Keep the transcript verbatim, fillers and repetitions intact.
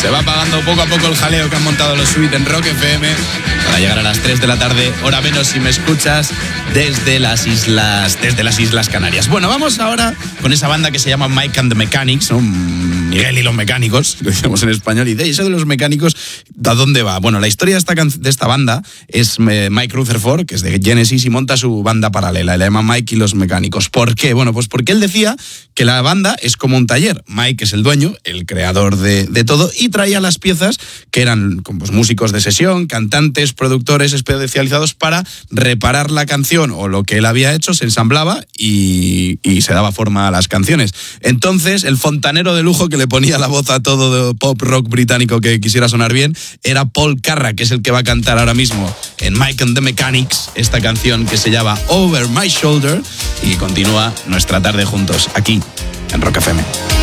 Se va apagando poco a poco el jaleo que han montado los Sweet en Rock F M para llegar a las tres de la tarde, hora menos si me escuchas, desde las islas, desde las Islas Canarias. Bueno, vamos ahora con esa banda que se llama Mike and the Mechanics, ¿no? Miguel y los mecánicos, lo decimos en español, y de eso de los mecánicos, ¿a dónde va? Bueno, la historia de esta, de esta banda es Mike Rutherford, que es de Genesis, y monta su banda paralela, la llama Mike y los Mecánicos. ¿Por qué? Bueno, pues porque él decía que la banda es como un taller. Mike es el dueño, el creador de, de todo, y traía las piezas que eran pues, músicos de sesión, cantantes, productores especializados para reparar la canción o lo que él había hecho, se ensamblaba y, y se daba forma a las canciones. Entonces, el fontanero de lujo que le ponía la voz a todo de pop rock británico que quisiera sonar bien era Paul Carrack, que es el que va a cantar ahora mismo en Mike and the Mechanics esta canción que se llama Over My Shoulder, y continúa nuestra tarde juntos aquí en Rock F M.